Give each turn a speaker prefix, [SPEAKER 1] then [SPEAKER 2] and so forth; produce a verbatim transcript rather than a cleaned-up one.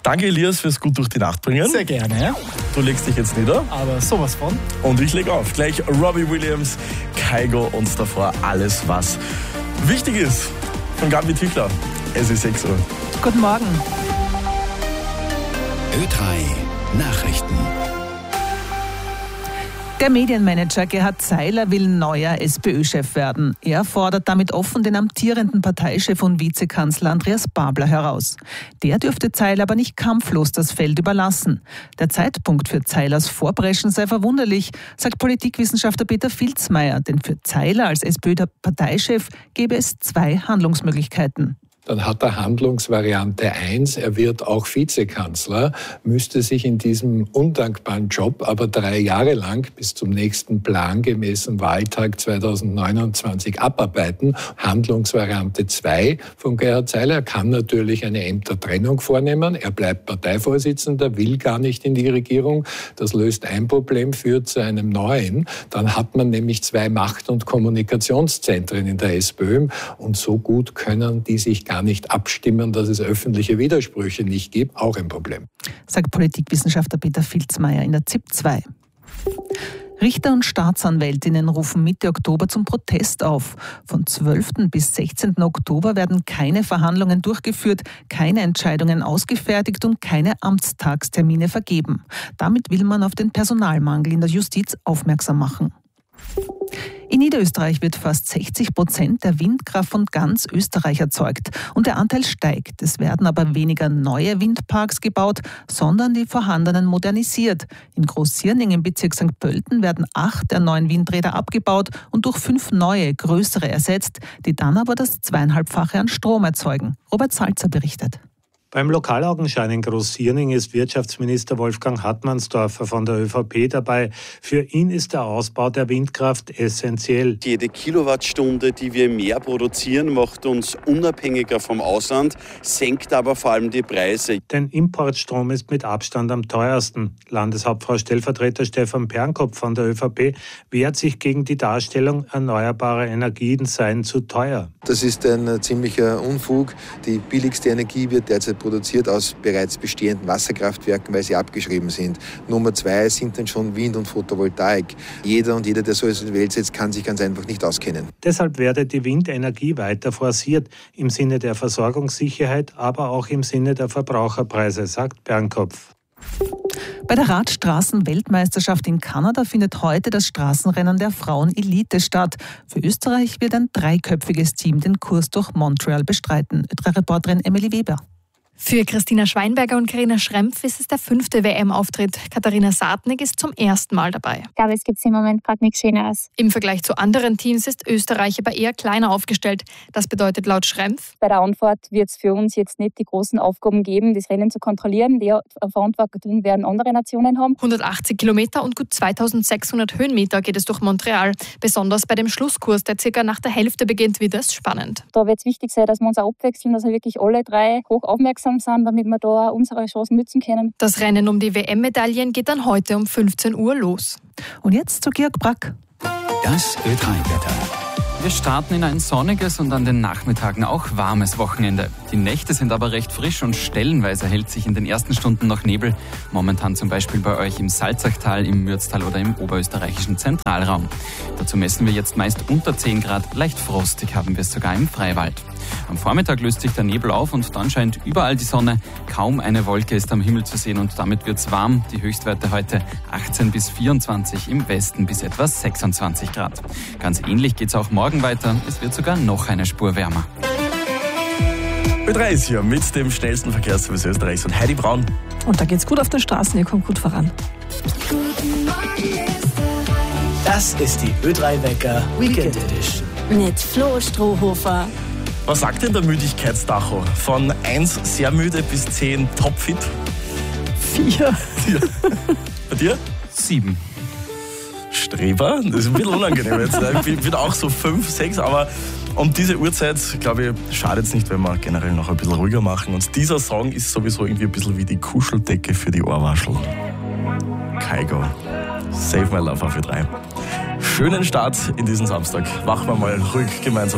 [SPEAKER 1] Danke, Elias, fürs gut durch die Nacht bringen.
[SPEAKER 2] Sehr gerne, ja.
[SPEAKER 1] Du legst dich jetzt nieder.
[SPEAKER 2] Aber sowas von.
[SPEAKER 1] Und ich leg auf. Gleich Robbie Williams, Kygo und davor alles, was wichtig ist. Von Gabi Tichler. Es ist sechs Uhr.
[SPEAKER 3] Guten Morgen.
[SPEAKER 4] Ö drei Nachrichten.
[SPEAKER 3] Der Medienmanager Gerhard Zeiler will neuer SPÖ-Chef werden. Er fordert damit offen den amtierenden Parteichef und Vizekanzler Andreas Babler heraus. Der dürfte Zeiler aber nicht kampflos das Feld überlassen. Der Zeitpunkt für Zeilers Vorpreschen sei verwunderlich, sagt Politikwissenschaftler Peter Filzmeier. Denn für Zeiler als SPÖ-Parteichef gäbe es zwei Handlungsmöglichkeiten.
[SPEAKER 5] Dann hat er Handlungsvariante eins, er wird auch Vizekanzler, müsste sich in diesem undankbaren Job aber drei Jahre lang bis zum nächsten plangemäßen Wahltag zweitausendneunundzwanzig abarbeiten. Handlungsvariante zwei von Gerhard Zeiler, er kann natürlich eine Ämtertrennung vornehmen, er bleibt Parteivorsitzender, will gar nicht in die Regierung. Das löst ein Problem, führt zu einem neuen. Dann hat man nämlich zwei Macht- und Kommunikationszentren in der SPÖ und so gut können die sich gar gar nicht abstimmen, dass es öffentliche Widersprüche nicht gibt, auch ein Problem.
[SPEAKER 3] Sagt Politikwissenschaftler Peter Filzmeier in der Z I P zwei. Richter und Staatsanwältinnen rufen Mitte Oktober zum Protest auf. Von zwölften bis sechzehnten Oktober werden keine Verhandlungen durchgeführt, keine Entscheidungen ausgefertigt und keine Amtstagstermine vergeben. Damit will man auf den Personalmangel in der Justiz aufmerksam machen. In Niederösterreich wird fast sechzig Prozent der Windkraft von ganz Österreich erzeugt und der Anteil steigt. Es werden aber weniger neue Windparks gebaut, sondern die vorhandenen modernisiert. In Großsierning im Bezirk Sankt Pölten werden acht der neuen Windräder abgebaut und durch fünf neue, größere ersetzt, die dann aber das zweieinhalbfache an Strom erzeugen. Robert Salzer berichtet.
[SPEAKER 6] Beim Lokalaugenschein in Großsierning ist Wirtschaftsminister Wolfgang Hartmannsdorfer von der ÖVP dabei. Für ihn ist der Ausbau der Windkraft essentiell.
[SPEAKER 7] Jede Kilowattstunde, die wir mehr produzieren, macht uns unabhängiger vom Ausland, senkt aber vor allem die Preise.
[SPEAKER 6] Denn Importstrom ist mit Abstand am teuersten. Landeshauptfrau Stellvertreter Stefan Pernkopf von der ÖVP wehrt sich gegen die Darstellung, erneuerbare Energien seien zu teuer.
[SPEAKER 8] Das ist ein ziemlicher Unfug. Die billigste Energie wird derzeit produziert aus bereits bestehenden Wasserkraftwerken, weil sie abgeschrieben sind. Nummer zwei sind dann schon Wind- und Photovoltaik. Jeder und jeder, der so in die Welt setzt, kann sich ganz einfach nicht auskennen.
[SPEAKER 6] Deshalb werde die Windenergie weiter forciert, im Sinne der Versorgungssicherheit, aber auch im Sinne der Verbraucherpreise, sagt Pernkopf.
[SPEAKER 3] Bei der Radstraßen-Weltmeisterschaft in Kanada findet heute das Straßenrennen der Frauen-Elite statt. Für Österreich wird ein dreiköpfiges Team den Kurs durch Montreal bestreiten. Ö drei Reporterin Emily Weber.
[SPEAKER 9] Für Christina Schweinberger und Carina Schrempf ist es der fünfte W M-Auftritt. Katharina Saatnik ist zum ersten Mal dabei.
[SPEAKER 10] Ich glaube, es gibt im Moment gerade nichts Schöneres.
[SPEAKER 9] Im Vergleich zu anderen Teams ist Österreich aber eher kleiner aufgestellt. Das bedeutet laut Schrempf:
[SPEAKER 10] Bei der Anfahrt wird es für uns jetzt nicht die großen Aufgaben geben, das Rennen zu kontrollieren. Die Verantwortung werden andere Nationen haben.
[SPEAKER 9] hundertachtzig Kilometer und gut zweitausendsechshundert Höhenmeter geht es durch Montreal. Besonders bei dem Schlusskurs, der circa nach der Hälfte beginnt, wird es spannend.
[SPEAKER 10] Da wird es wichtig sein, dass wir uns auch abwechseln, dass wir wirklich alle drei hoch aufmerksam sind, damit wir da unsere Chancen nutzen können.
[SPEAKER 9] Das Rennen um die W M-Medaillen geht dann heute um fünfzehn Uhr los.
[SPEAKER 3] Und jetzt zu Georg Brack.
[SPEAKER 4] Das Ö drei Wetter.
[SPEAKER 11] Wir starten in ein sonniges und an den Nachmittagen auch warmes Wochenende. Die Nächte sind aber recht frisch und stellenweise hält sich in den ersten Stunden noch Nebel. Momentan zum Beispiel bei euch im Salzachtal, im Mürztal oder im oberösterreichischen Zentralraum. Dazu messen wir jetzt meist unter zehn Grad. Leicht frostig haben wir es sogar im Freiwald. Am Vormittag löst sich der Nebel auf und dann scheint überall die Sonne. Kaum eine Wolke ist am Himmel zu sehen und damit wird's warm. Die Höchstwerte heute achtzehn bis vierundzwanzig, im Westen bis etwa sechsundzwanzig Grad. Ganz ähnlich geht's auch morgen weiter. Es wird sogar noch eine Spur wärmer.
[SPEAKER 1] Ö drei ist hier mit dem schnellsten Verkehrsservice Österreichs und Heidi Braun.
[SPEAKER 12] Und da geht's gut auf den Straßen, ihr kommt gut voran.
[SPEAKER 13] Das ist die Ö drei Wecker Weekend Edition.
[SPEAKER 12] Mit Flo Strohhofer.
[SPEAKER 1] Was sagt denn der Müdigkeitstacho? Von eins sehr müde bis zehn topfit?
[SPEAKER 12] Vier.
[SPEAKER 1] Vier. Bei dir?
[SPEAKER 11] Sieben.
[SPEAKER 1] Streber? Das ist ein bisschen unangenehm jetzt. Ich bin auch so fünf, sechs, aber um diese Uhrzeit, glaube ich, schadet es nicht, wenn wir generell noch ein bisschen ruhiger machen. Und dieser Song ist sowieso irgendwie ein bisschen wie die Kuscheldecke für die Ohrwaschel. Kygo. Save My Love auf Ö drei. Schönen Start in diesen Samstag. Wachen wir mal ruhig gemeinsam.